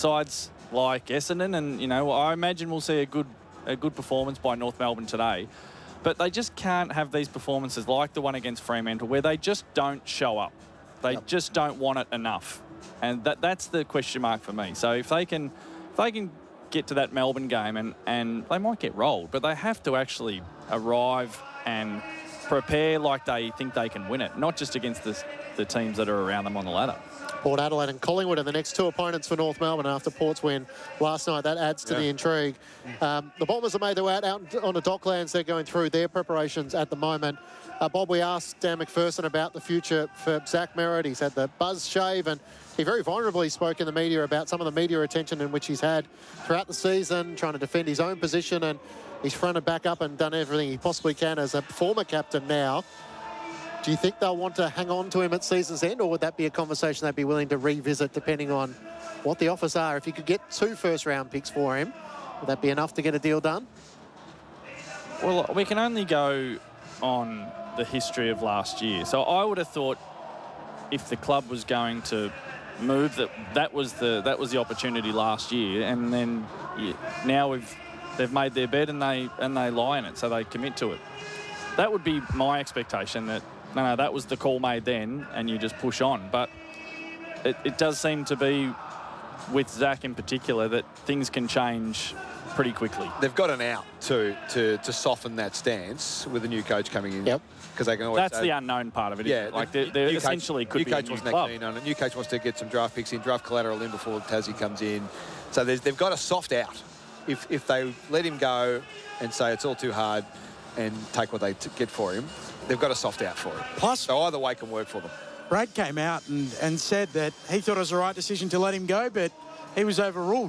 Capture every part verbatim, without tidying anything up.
sides like Essendon, and, you know, I imagine we'll see a good, a good performance by North Melbourne today. But they just can't have these performances like the one against Fremantle where they just don't show up. They yep. just don't want it enough. And that that's the question mark for me. So if they can if they can get to that Melbourne game, and, and they might get rolled, but they have to actually arrive and prepare like they think they can win it, not just against the, the teams that are around them on the ladder. Port Adelaide and Collingwood are the next two opponents for North Melbourne after Port's win last night. That adds to yeah. the intrigue. Um, the Bombers have made their way out, out on the Docklands. They're going through their preparations at the moment. Uh, Bob, we asked Dan McPherson about the future for Zach Merrett. He's had the buzz shave, and he very vulnerably spoke in the media about some of the media attention in which he's had throughout the season, trying to defend his own position, and he's fronted back up and done everything he possibly can as a former captain now. Do you think they'll want to hang on to him at season's end, or would that be a conversation they'd be willing to revisit depending on what the offers are? If you could get two first-round picks for him, would that be enough to get a deal done? Well, we can only go on the history of last year. So I would have thought if the club was going to move, that that was the that was the opportunity last year, and then yeah, now we've they've made their bed and they and they lie in it, so they commit to it. That would be my expectation, that no, no, that was the call made then, and you just push on. But it, it does seem to be, with Zach in particular, that things can change pretty quickly. They've got an out to to to soften that stance with a new coach coming in. Yep. Because they can always That's say, the unknown part of it. Yeah, like there, there new essentially coach, could new be coach a new wants club. On it. New coach wants to get some draft picks in, draft collateral in before Tassie comes in. So they've got a soft out. If if they let him go and say it's all too hard and take what they t get for him, they've got a soft out for him. Plus, so either way can work for them. Brad came out and, and said that he thought it was the right decision to let him go, but he was overruled.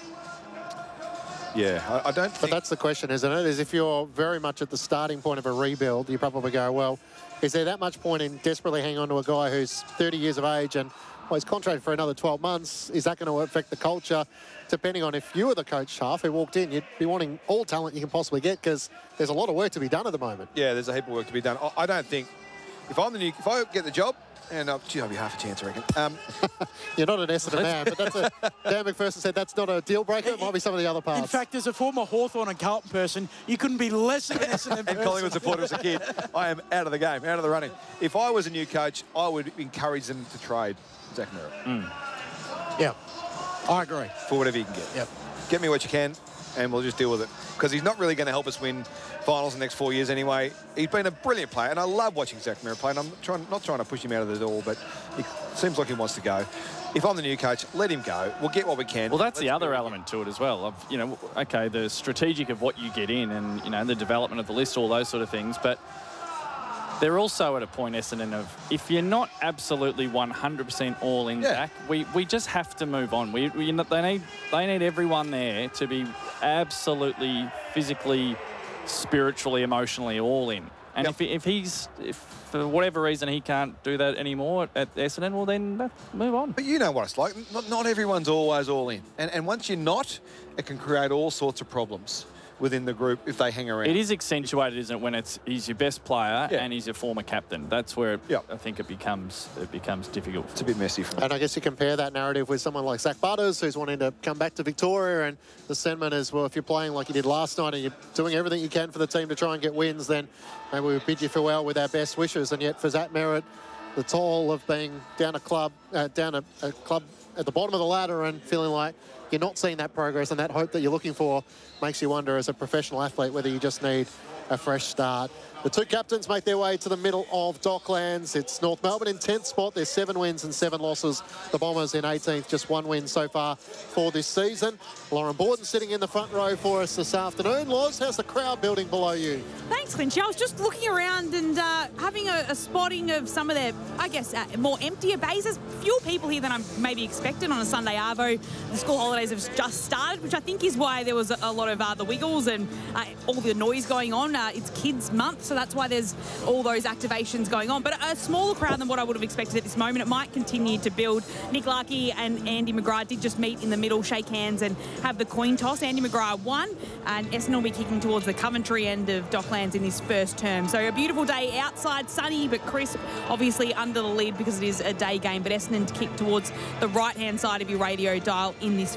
Yeah, I, I don't think... But that's the question, isn't it? Is if you're very much at the starting point of a rebuild, you probably go, well, is there that much point in desperately hanging on to a guy who's thirty years of age and, well, he's contracted for another twelve months? Is that going to affect the culture? Depending on if you were the coach half who walked in, you'd be wanting all talent you can possibly get, because there's a lot of work to be done at the moment. Yeah, there's a heap of work to be done. I, I don't think... If I'm the new... If I get the job... And, uh, gee, I'll be half a chance, I reckon. Um, You're not an Essendon man, but that's a... Dan McPherson said that's not a deal breaker. It might be some of the other parts. In fact, as a former Hawthorn and Carlton person, you couldn't be less of an Essendon person. And Collingwood supporter as a kid, I am out of the game, out of the running. If I was a new coach, I would encourage them to trade Zach Merrett. Mm. Yeah, I agree. For whatever you can get. Yep. Get me what you can, and we'll just deal with it. Because he's not really going to help us win finals in the next four years anyway. He's been a brilliant player, and I love watching Zach Merrett play, and I'm trying, not trying to push him out of the door, but it seems like he wants to go. If I'm the new coach, let him go. We'll get what we can. Well, that's Let's the other element to it as well. Of, you know, okay, the strategic of what you get in, and, you know, the development of the list, all those sort of things, but they're also at a point, Essendon, of if you're not absolutely one hundred percent all in, Yeah. Zach, we, we just have to move on. We, we they need they need everyone there to be absolutely physically, spiritually, emotionally all in. And Yep. if, if he's, if for whatever reason he can't do that anymore at Essendon, well then uh, move on. But you know what it's like. Not, not everyone's always all in. And, and once you're not, it can create all sorts of problems within the group if they hang around. It is accentuated, isn't it, when it's he's your best player Yeah. and he's your former captain. That's where it, Yep. I think it becomes it becomes difficult. It's a bit messy for me. And I guess you compare that narrative with someone like Zach Butters, who's wanting to come back to Victoria, and the sentiment is, well, if you're playing like you did last night and you're doing everything you can for the team to try and get wins, then maybe we bid you farewell with our best wishes. And yet for Zach Merrett, the toll of being down a club, uh, down a, a club at the bottom of the ladder and feeling like you're not seeing that progress and that hope that you're looking for makes you wonder as a professional athlete whether you just need a fresh start. The two captains make their way to the middle of Docklands. It's North Melbourne in tenth spot. There's seven wins and seven losses. The Bombers in eighteenth, just one win so far for this season. Lauren Borden sitting in the front row for us this afternoon. Loz, how's the crowd building below you? Thanks, Clinchy. I was just looking around and uh, having a, a spotting of some of their, I guess, uh, more emptier bases. Fewer people here than I maybe expected on a Sunday arvo. The school holidays have just started, which I think is why there was a, a lot of uh, the wiggles and uh, all the noise going on. Uh, it's Kids Month, so that's why there's all those activations going on. But a smaller crowd than what I would have expected at this moment. It might continue to build. Nick Larkey and Andy McGrath did just meet in the middle, shake hands and have the coin toss. Andy McGrath won, and Essendon will be kicking towards the Coventry end of Docklands in this first term. So a beautiful day outside, sunny but crisp, obviously under the lid because it is a day game. But Essendon to kick towards the right-hand side of your radio dial in this